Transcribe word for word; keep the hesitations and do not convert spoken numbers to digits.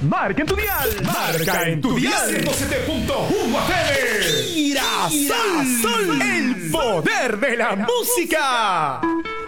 Marca en tu dial. Marca en tu dial. ciento siete punto uno F M. Girasol, Sol, el poder de la música.